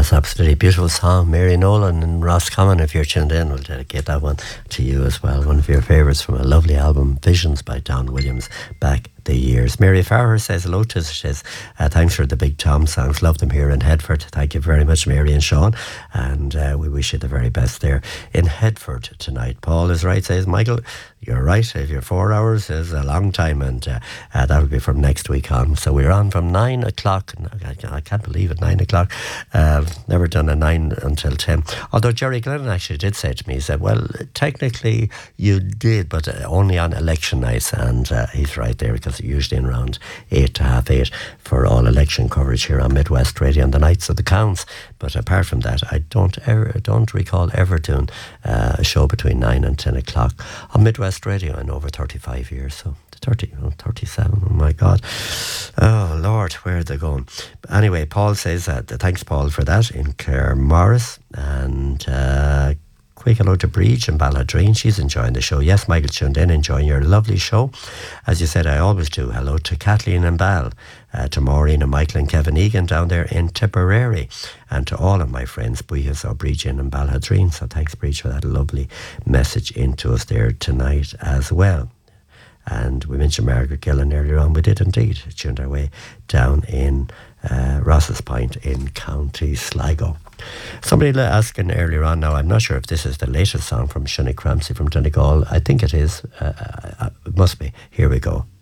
That's absolutely beautiful song. Mary Nolan and Roscommon, if you're tuned in, we'll dedicate that one to you as well. One of your favourites from a lovely album, Visions by Don Williams, back the years. Mary Farrer says hello to us. She says, thanks for the Big Tom songs. Love them here in Headford. Thank you very much, Mary and Sean. And we wish you the very best there in Headford tonight. Paul is right, says Michael. You're right. If you're 4 hours, is a long time, and that'll be from next week on. So we're on from 9 o'clock. I can't believe it, 9 o'clock. Never done a 9 until 10. Although Jerry Glennon actually did say to me, he said, well, technically you did, but only on election nights. And he's right there, because usually in around 8 to half 8 for all election coverage here on Midwest Radio on the nights of the counts. But apart from that, I don't recall ever doing a show between 9 and 10 o'clock on Midwest Radio in over 35 years. So 37, oh my God. Oh Lord, where are they going? But anyway, Paul says thanks Paul for that in Clare Morris. And quick hello to Breach and Balladreen. She's enjoying the show. Yes, Michael tuned in, enjoying your lovely show. As you said, I always do. Hello to Kathleen and Bal, to Maureen and Michael and Kevin Egan down there in Tipperary, and to all of my friends, Buyas or Breachin and Balladreen. So thanks, Breach, for that lovely message into us there tonight as well. And we mentioned Margaret Gillan earlier on. We did indeed. Tuned our way down in Ross's Point in County Sligo. Somebody asking earlier on, now I'm not sure if this is the latest song from Shunick Ramsey from Donegal. I think it is. It must be. Here we go.